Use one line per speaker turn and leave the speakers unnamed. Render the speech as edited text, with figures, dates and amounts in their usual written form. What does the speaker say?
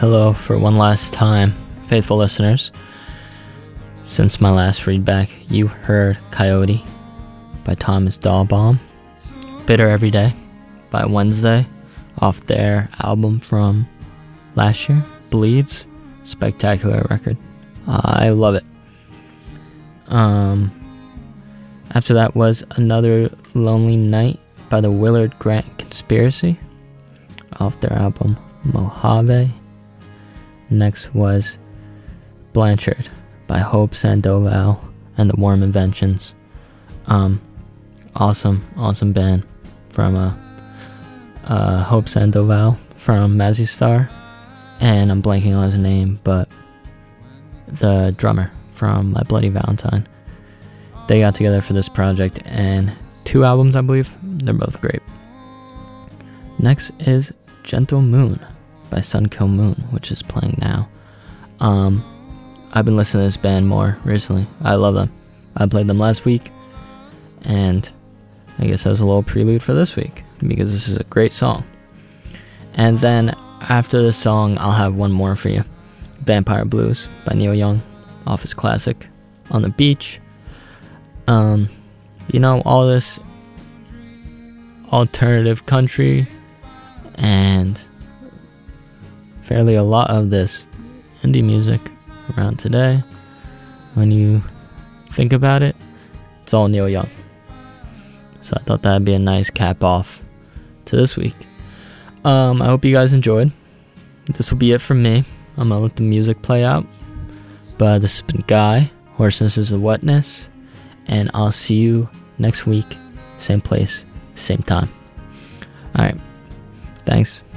Hello for one last time, faithful listeners. Since my last readback, you heard Coyote by Thomas Dahlbaum, Bitter Every Day by Wednesday, off their album from last year, Bleeds. Spectacular record. I love it. After that was Another Lonely Night by the Willard Grant Conspiracy, off their album Mojave. Next was Blanchard by Hope Sandoval and the Warm Inventions. Awesome band from Hope Sandoval from Mazzy Star, and I'm blanking on his name, but the drummer from My Bloody Valentine. They got together for this project, and 2 albums, I believe. They're both great. Next is Gentle Moon by Sunkill Moon, which is playing now. I've been listening to this band more recently. I love them. I played them last week, and I guess that was a little prelude for this week, because this is a great song. And then after this song, I'll have one more for you. Vampire Blues by Neil Young, off his classic On the Beach. All this alternative country and fairly a lot of this indie music around today, when you think about it, it's all Neil Young. So I thought that'd be a nice cap off to this week. I hope you guys enjoyed. This will be it from me. I'm gonna let the music play out. But this has been Guy, Hoarseness is the Wetness, and I'll see you next week, same place, same time. Alright, thanks.